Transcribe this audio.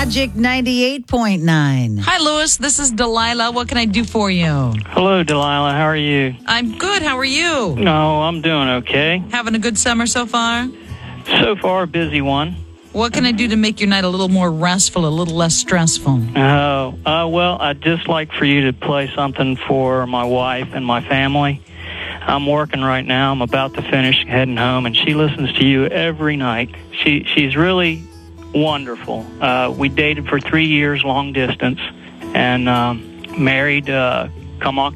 Magic 98.9. Hi, Louis. This is Delilah. What can I do for you? Hello, Delilah. How are you? I'm good. How are you? No, I'm doing okay. Having a good summer so far? So far, a busy one. What can I do to make your night a little more restful, a little less stressful? Well, I'd just like for you to play something for my wife and my family. I'm working right now. I'm about to finish heading home, and she listens to you every night. She's really wonderful. We dated for 3 years, long distance, and married come